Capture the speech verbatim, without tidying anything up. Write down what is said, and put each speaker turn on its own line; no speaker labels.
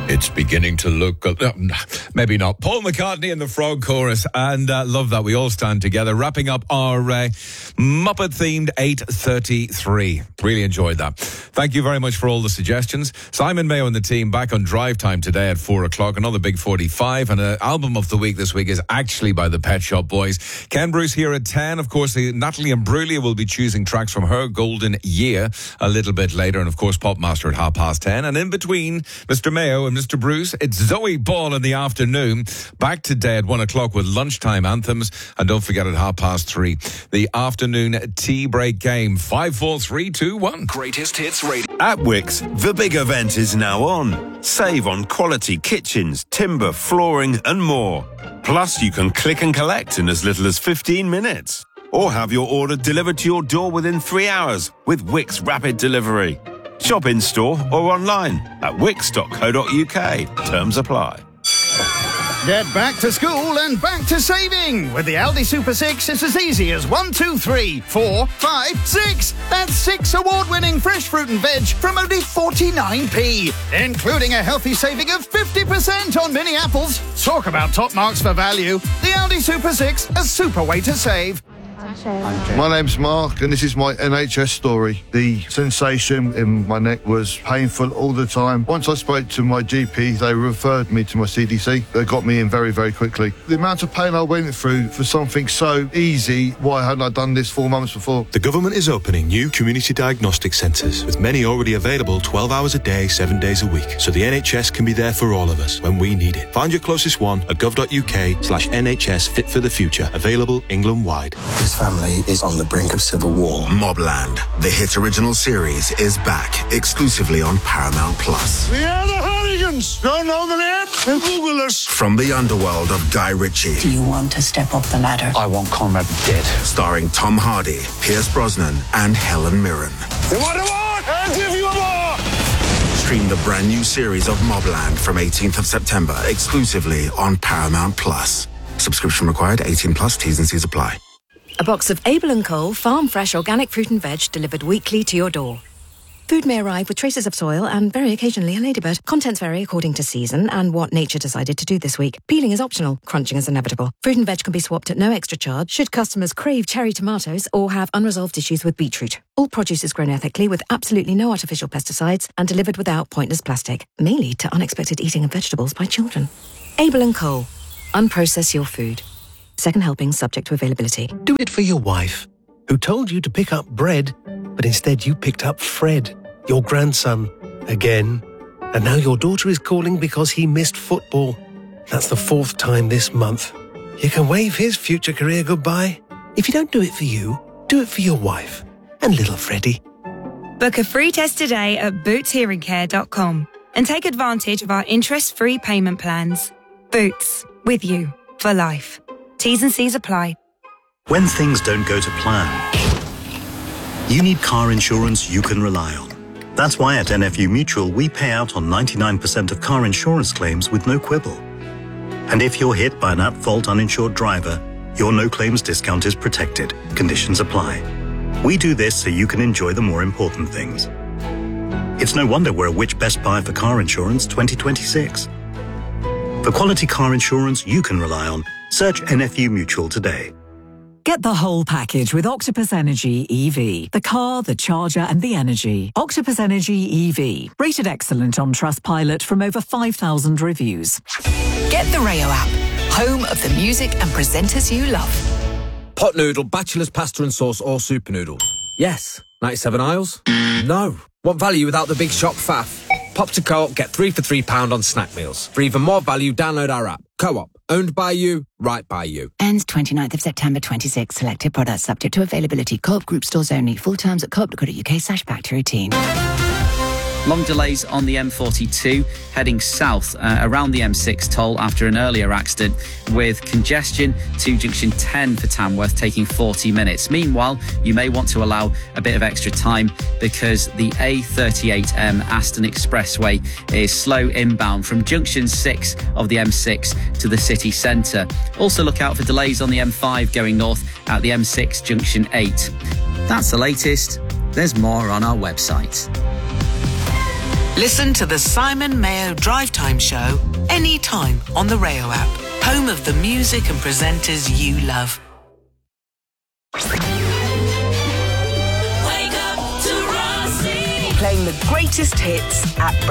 It's beginning to look good. Uh, maybe not. Paul McCartney and the Frog Chorus, and uh, love that we all stand together, wrapping up our uh, Muppet-themed eight thirty-three. Really enjoyed that. Thank you very much for all the suggestions. Simon Mayo and the team back on Drive Time today at four o'clock. Another big forty-five, and an album of the week this week is actually by the Pet Shop Boys. Ken Bruce here at ten. Of course, Natalie Imbruglia will be choosing tracks from her golden year a little bit later, and of course, Popmaster at half past ten. And in between, Mister Mayo and Mister Bruce, it's Zoe Ball in the afternoon. Back today at one o'clock with lunchtime anthems. And don't forget at half past three, the afternoon tea break game. Five, four, three, two, one.
Greatest Hits Radio.
At Wickes, the big event is now on. Save on quality kitchens, timber, flooring and more. Plus, you can click and collect in as little as fifteen minutes. Or have your order delivered to your door within three hours with Wickes Rapid Delivery. Shop in store or online at wickes dot co dot uk. Terms apply.
Get back to school and back to saving. With the Aldi Super six, it's as easy as one, two, three, four, five, six. That's six award-winning fresh fruit and veg from only forty-nine p, including a healthy saving of fifty percent on mini apples. Talk about top marks for value. The Aldi Super six, a super way to save.
My name's Mark and this is my N H S story. The sensation in my neck was painful all the time. Once I spoke to my G P, they referred me to my C D C. They got me in very, very quickly. The amount of pain I went through for something so easy, why hadn't I done this four months before?
The government is opening new community diagnostic centres, with many already available twelve hours a day, seven days a week, so the N H S can be there for all of us when we need it. Find your closest one at gov dot uk slash NHS Fit for the Future, available England-wide.
This family is on the brink of civil war.
Mobland, the hit original series, is back exclusively on Paramount Plus.
We are the Hooligans. Don't know the name? Then Google us.
From the underworld of Guy Ritchie.
Do you want to step up the ladder?
I want Conrad dead.
Starring Tom Hardy, Pierce Brosnan, and Helen Mirren.
You want a more? I'll give you a more.
Stream the brand new series of Mobland from eighteenth of September exclusively on Paramount Plus. Subscription required. eighteen plus. T's and C's apply.
A box of Abel and Cole farm fresh organic fruit and veg delivered weekly to your door. Food may arrive with traces of soil and very occasionally a ladybird. Contents vary according to season and what nature decided to do this week. Peeling is optional, crunching is inevitable. Fruit and veg can be swapped at no extra charge should customers crave cherry tomatoes or have unresolved issues with beetroot. All produce is grown ethically with absolutely no artificial pesticides and delivered without pointless plastic. May lead to unexpected eating of vegetables by children. Abel and Cole. Unprocess your food. Second helping subject to availability.
Do it for your wife, who told you to pick up bread, but instead you picked up Fred, your grandson, again. And now your daughter is calling because he missed football. That's the fourth time this month. You can wave his future career goodbye. If you don't do it for you, do it for your wife and little Freddie.
Book a free test today at boots hearing care dot com and take advantage of our interest-free payment plans. Boots, with you for life. T's and C's apply.
When things don't go to plan, you need car insurance you can rely on. That's why at N F U Mutual we pay out on ninety-nine percent of car insurance claims with no quibble. And if you're hit by an at-fault uninsured driver, your no-claims discount is protected. Conditions apply. We do this so you can enjoy the more important things. It's no wonder we're a Which Best Buy for Car Insurance twenty twenty-six. For quality car insurance you can rely on, search N F U Mutual today.
Get the whole package with Octopus Energy E V. The car, the charger and the energy. Octopus Energy E V. Rated excellent on Trustpilot from over five thousand reviews.
Get the Rayo app. Home of the music and presenters you love.
Pot noodle, bachelor's pasta and sauce or super noodles? Yes. ninety-seven aisles? No. Want value without the big shop faff? Pop to Co-op, get three for three pound on snack meals. For even more value, download our app. Co-op. Owned by you, right by you.
Ends twenty-ninth of September twenty-six. Selected products subject to availability. Co-op group stores only. Full terms at co op dot co dot uk slash back to routine.
Long delays on the M forty-two heading south uh, around the M six toll after an earlier accident, with congestion to junction ten for Tamworth taking forty minutes. Meanwhile, you may want to allow a bit of extra time because the A thirty-eight M Aston Expressway is slow inbound from junction six of the M six to the city centre. Also look out for delays on the M five going north at the M six junction eight. That's the latest. There's more on our website.
Listen to the Simon Mayo Drive Time Show anytime on the Rayo app. Home of the music and presenters you love.
Playing the greatest hits at